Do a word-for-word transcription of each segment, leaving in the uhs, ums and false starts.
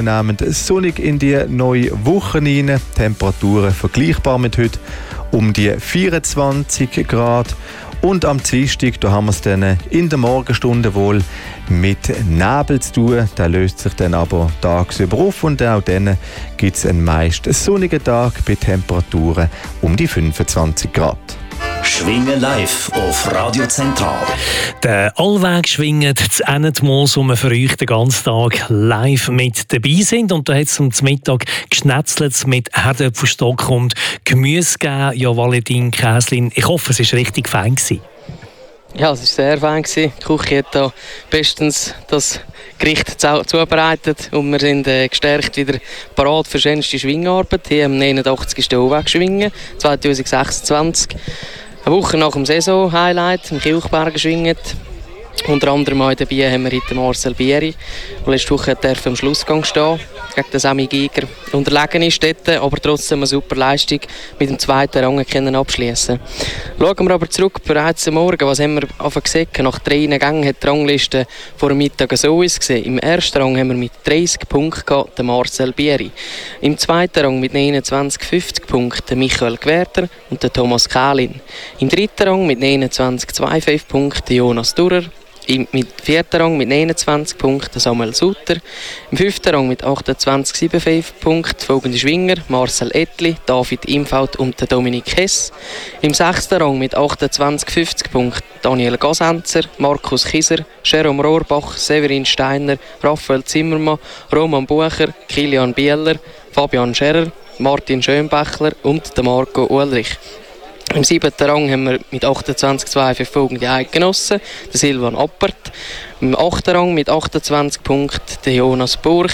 nehmen sonnig in die neue Woche rein. Temperaturen vergleichbar mit heute um die vierundzwanzig Grad. Und am Dienstag, da haben wir es dann in der Morgenstunde wohl mit Nebel zu tun. Der löst sich dann aber tagsüber auf und auch dann gibt es einen meist sonnigen Tag bei Temperaturen um die fünfundzwanzig Grad. Schwingen live auf Radio Zentral. Der Allweg schwingt zu Enetmoos, wo wir für euch den ganzen Tag live mit dabei sind. Und da hat es zum Mittag geschnetzelt mit Herdöpfelstock und Gemüse gegeben. Ja, Valentin Käslin, ich hoffe, es war richtig fein gewesen. Ja, es war sehr fein. Die Küche hat da bestens das Gericht zubereitet und wir sind äh, gestärkt wieder parat für die schönste Schwingarbeit hier am neunundachtzigsten Allweg schwingen zwanzig sechsundzwanzig. Eine Woche nach dem Saison-Highlight im Kilchberg geschwingt. Unter anderem auch dabei haben wir heute Marcel Bieri, der letzte Woche am Schlussgang stehen gegen den Sami Giger. Unterlegen ist dort, aber trotzdem eine super Leistung mit dem zweiten Rang können abschließen. Schauen wir aber zurück bereits am Morgen, was haben wir gesehen? Nach drei Gängen hat die Rangliste vor dem Mittag so gesehen. Im ersten Rang haben wir mit dreißig Punkten gehabt, den Marcel Bieri. Im zweiten Rang mit neunundzwanzig fünfzig Punkten Michael Gwerter und der Thomas Kählin. Im dritten Rang mit neunundzwanzig zweiundfünfzig Punkten Jonas Durer. Im vierten Rang mit neunundzwanzig Punkten Samuel Sutter. Im fünften Rang mit achtundzwanzig siebenundfünfzig Punkten folgende Schwinger Marcel Ettli, David Imfeld und Dominik Hess. Im sechsten Rang mit achtundzwanzig fünfzig Punkten Daniel Gasenzer, Markus Kieser, Jerome Rohrbach, Severin Steiner, Raphael Zimmermann, Roman Bucher, Kilian Bieler, Fabian Scherer, Martin Schönbächler und Marco Ulrich. Im siebten Rang haben wir mit achtundzwanzig zweiundfünfzig folgende Eidgenossen, der Silvan Appert. Im achten Rang mit achtundzwanzig Punkten der Jonas Burch.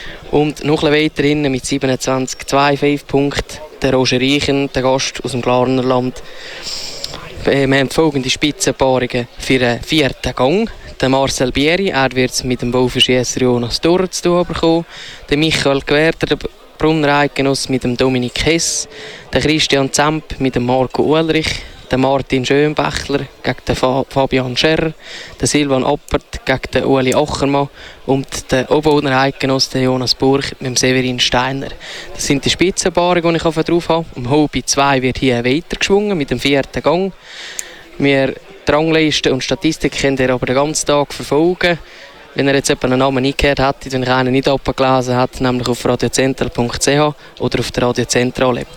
Und noch ein bisschen weiter hinten mit siebenundzwanzig zweiundfünfzig Punkten der Roger Reichen, der Gast aus dem Glarnerland. Wir haben folgende Spitzenpaarungen für den vierten Gang. Der Marcel Bieri, er wird es mit dem Bauverschießer Jonas Durr zu tun bekommen. Der Michael Gwerter, der Brunner Eidgenoss mit dem Dominik Hess, der Christian Zemp mit dem Marco Ulrich, der Martin Schönbächler gegen den Fabian Scherer, der Silvan Appert gegen den Ueli Achermann und der Obodner Eidgenoss der Jonas Burch mit dem Severin Steiner. Das sind die Spitzenpaarungen, die ich drauf habe. Um Hobby zwei wird hier weiter geschwungen mit dem vierten Gang. Wir die Rangliste und Statistik könnt ihr aber den ganzen Tag verfolgen. Wenn ihr jetzt einen Namen nicht gehört habt, wenn ihr einen nicht abgelesen habt, nämlich auf radiozentral punkt c h oder auf der Radio Zentral App.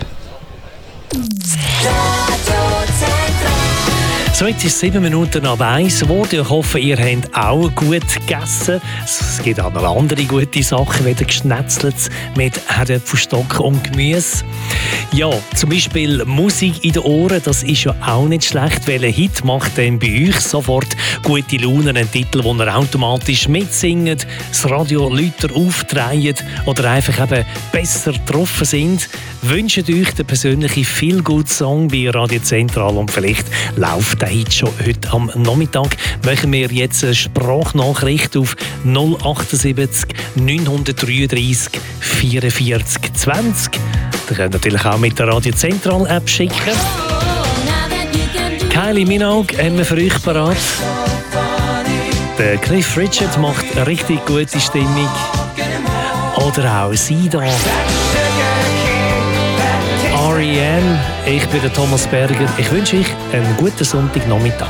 So, jetzt ist sieben Minuten nach eins geworden. Ich hoffe, ihr habt auch gut gegessen. Es gibt auch noch andere gute Sachen, wie geschnetzelt mit Herdöpfelstock und Gemüse. Ja, zum Beispiel Musik in den Ohren, das ist ja auch nicht schlecht. Welcher Hit macht denn bei euch sofort gute Laune? Ein Titel, wo ihr automatisch mitsingt, das Radio lauter aufdreht oder einfach eben besser getroffen sind? Wünscht euch den persönlichen Feel-Good-Song bei Radio Zentral und vielleicht läuft der Hit schon heute am Nachmittag. Machen wir jetzt eine Sprachnachricht auf null achtundsiebzig neunhundertdreiunddreißig vierundvierzig zwanzig. Ihr könnt natürlich auch mit der Radio Zentral App schicken. Kylie Minogue haben wir für euch parat. Der Cliff Richard macht eine richtig gute Stimmung. Oder auch sie da. R E M, ich bin der Thomas Berger. Ich wünsche euch einen guten Sonntagnachmittag.